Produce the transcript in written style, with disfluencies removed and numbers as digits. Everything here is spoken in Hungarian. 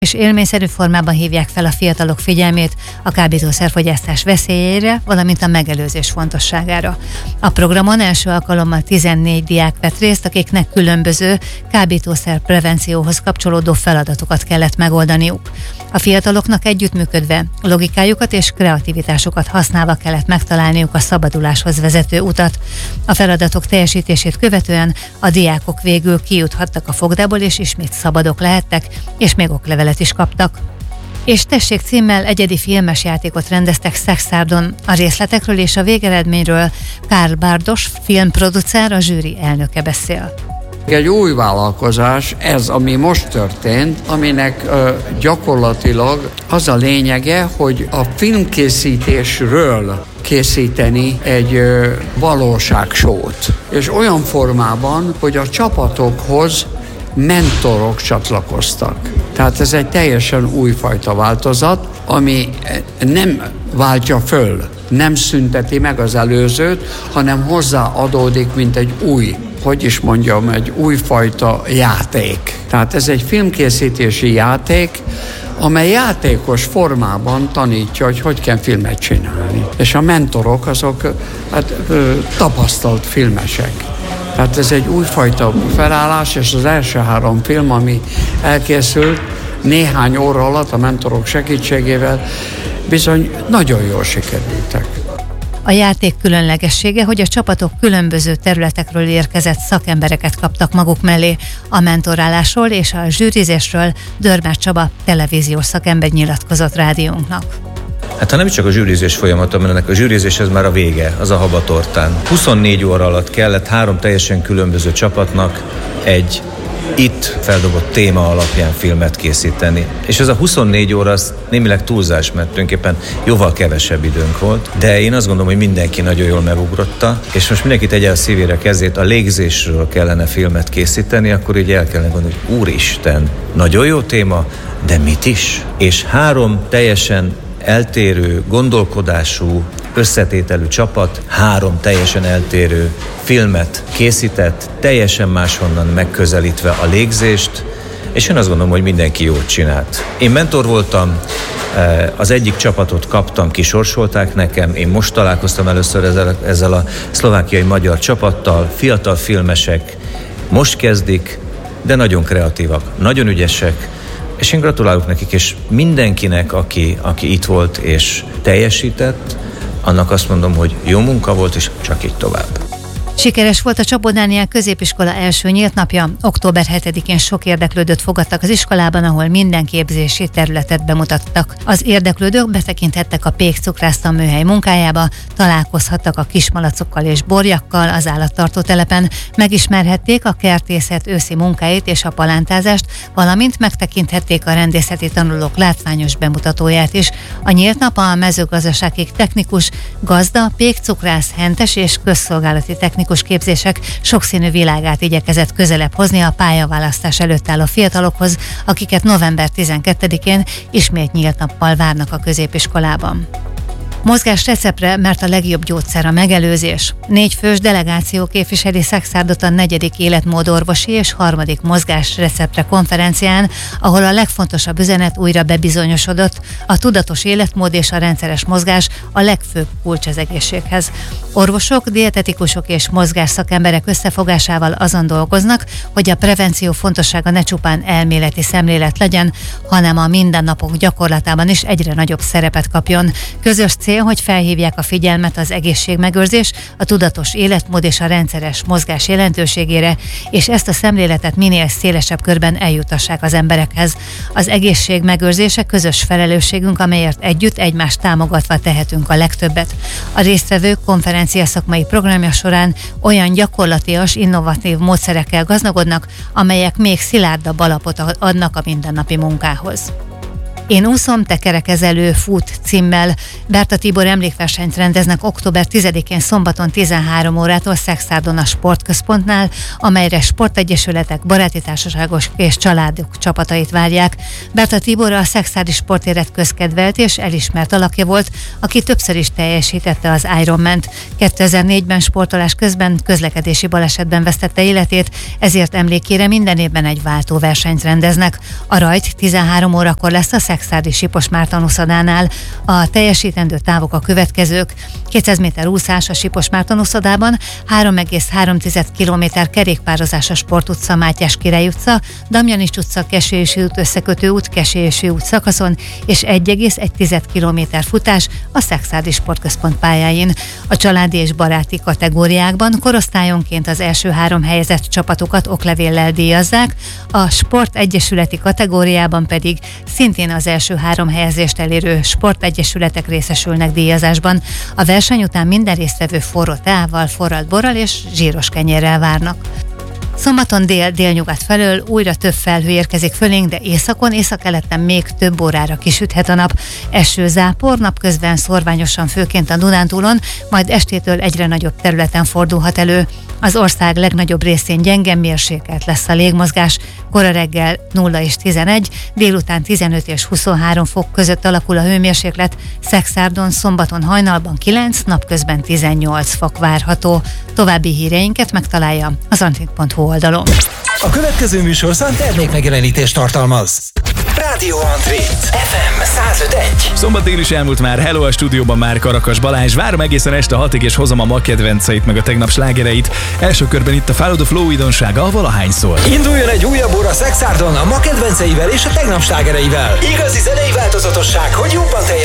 és élményszerű formában hívják fel a fiatalok figyelmét a kábítószerfogyasztás veszélyeire, valamint a megelőzés fontosságára. A programon első alkalommal 14 diák vett részt, akiknek különböző kábítószer prevencióhoz kapcsolódó feladatokat kellett megoldaniuk. A fiataloknak együttműködve, logikájukat és kreativitásukat használva kellett megtalálniuk a szabaduláshoz vezető utat. A feladatok teljesítését követően a diákok végül kijuthattak a fogdából, és ismét szabadok lehettek, és még oklevelet is kaptak. És tessék címmel egyedi filmes játékot rendeztek Szexárdon. A részletekről és a végeredményről Karl Bardos filmproducer, a zsűri elnöke beszél. Egy új vállalkozás, ez ami most történt, aminek gyakorlatilag az a lényege, hogy a filmkészítésről készíteni egy valóságsót. És olyan formában, hogy a csapatokhoz mentorok csatlakoztak. Tehát ez egy teljesen újfajta változat, ami nem váltja föl, nem szünteti meg az előzőt, hanem hozzáadódik, mint egy új, egy újfajta játék. Tehát ez egy filmkészítési játék, amely játékos formában tanítja, hogy kell filmet csinálni. És a mentorok azok tapasztalt filmesek. Tehát ez egy újfajta felállás, és az első 3 film, ami elkészült néhány óra alatt a mentorok segítségével, bizony nagyon jól sikerültek. A játék különlegessége, hogy a csapatok különböző területekről érkezett szakembereket kaptak maguk mellé. A mentorálásról és a zsűrizésről Dörmer Csaba televíziós szakember nyilatkozott rádiónknak. Hát ha nem csak a zsűrizés folyamata, mert ennek a zsűrizés ez már a vége, az a habatortán. 24 óra alatt kellett 3 teljesen különböző csapatnak egy itt feldobott téma alapján filmet készíteni. És ez a 24 óra az némileg túlzás, mert tulajdonképpen jóval kevesebb időnk volt, de én azt gondolom, hogy mindenki nagyon jól megugrotta, és most mindenki tegye a szívére kezét, a légzésről kellene filmet készíteni, akkor így el kellene gondolni, hogy úristen, nagyon jó téma, de mit is? És 3 teljesen eltérő gondolkodású, összetételű csapat 3 teljesen eltérő filmet készített, teljesen máshonnan megközelítve a légzést, és én azt gondolom, hogy mindenki jót csinált. Én mentor voltam, az egyik csapatot kaptam, kisorsolták nekem, én most találkoztam először ezzel a szlovákiai magyar csapattal, fiatal filmesek, most kezdik, de nagyon kreatívak, nagyon ügyesek, és én gratulálok nekik, és mindenkinek, aki itt volt és teljesített, annak azt mondom, hogy jó munka volt, és csak így tovább. Sikeres volt a Csapó-Dániel középiskola első nyílt napja. Október 7-én sok érdeklődőt fogadtak az iskolában, ahol minden képzési területet bemutattak. Az érdeklődők betekinthettek a Pék cukrászta műhely munkájába, találkozhattak a kismalacokkal és borjakkal az állattartó telepen, megismerhették a kertészet őszi munkáit és a palántázást, valamint megtekinthették a rendészeti tanulók látványos bemutatóját is. A nyílt nap a mezőgazdasági technikus, gazda, Pék cukrász, hentes és közszolgálati technikus képzések sokszínű világát igyekezett közelebb hozni a pályaválasztás előtt álló fiatalokhoz, akiket november 12-én ismét nyílt nappal várnak a középiskolában. Mozgás receptre, mert a legjobb gyógyszer a megelőzés. 4 fős delegáció képviseli Szexárdot a 4. életmódorvosi és 3. mozgás receptre konferencián, ahol a legfontosabb üzenet újra bebizonyosodott, a tudatos életmód és a rendszeres mozgás a legfőbb kulcs az egészséghez. Orvosok, dietetikusok és mozgásszakemberek összefogásával azon dolgoznak, hogy a prevenció fontossága ne csupán elméleti szemlélet legyen, hanem a mindennapok gyakorlatában is egyre nagyobb szerepet kapjon. Közös cél, hogy felhívják a figyelmet az egészségmegőrzés, a tudatos életmód és a rendszeres mozgás jelentőségére, és ezt a szemléletet minél szélesebb körben eljutassák az emberekhez. Az egészség megőrzése közös felelősségünk, amelyért együtt egymást támogatva tehetünk a legtöbbet. A résztvevők konferencia szakmai programja során olyan gyakorlatias, innovatív módszerekkel gazdagodnak, amelyek még szilárdabb alapot adnak a mindennapi munkához. Én úszom, te kerekezelő, fut címmel Berta Tibor emlékversenyt rendeznek október 10-én szombaton 13 órától Szexárdon a Sportközpontnál, amelyre sportegyesületek, baráti társaságos és családok csapatait várják. Berta Tibor a szexárdi sportélet közkedvelt és elismert alakja volt, aki többször is teljesítette az Ironman-t. 2004-ben sportolás közben közlekedési balesetben vesztette életét, ezért emlékére minden évben egy váltóversenyt rendeznek. A rajt 13 órakor lesz a Szexárdi Sipos-Márton úszodánál. A teljesítendő távok a következők: 200 méter úszás a Sipos-Márton úszodában, 3,3 km kerékpározás a Sport utca, Mátyás Király utca, Damjanics utca, Kesélyesi út összekötő út, Kesélyesi út szakaszon, és 1,1 km futás a Szexárdi Sportközpont pályáin. A családi és baráti kategóriákban korosztályonként az első 3 helyezett csapatokat oklevéllel díjazzák, a sportegyesületi kategóriában pedig szintén az első 3 helyezést elérő sportegyesületek részesülnek díjazásban. A verseny után minden résztvevő forró teával, forralt borral és zsíros kenyérrel várnak. Szombaton délnyugat felől újra több felhő érkezik fölénk, de északon, északkeleten még több órára kisüthet a nap. Eső, zápor, napközben szorványosan főként a Dunántúlon, majd estétől egyre nagyobb területen fordulhat elő. Az ország legnagyobb részén gyenge, mérsékelt lesz a légmozgás. Kora reggel 0 és 11, délután 15 és 23 fok között alakul a hőmérséklet, Szexárdon szombaton hajnalban 9, napközben 18 fok várható. További híreinket megtalálja az antink.hu oldalon. A következő műsorszám termékmegjelenítést tartalmaz. Rádió Antré, FM 105.1. Szombat dél is elmúlt már, hello a stúdióban már Karakas Balázs. Várom egészen este 6-ig és hozom a ma kedvenceit meg a tegnap slágereit. Első körben itt a Follow the Flow újdonsága valahányszor. Induljon egy újabb óra Szexárdon a ma kedvenceivel és a tegnap slágereivel. Igazi zenei változatosság, hogy jobban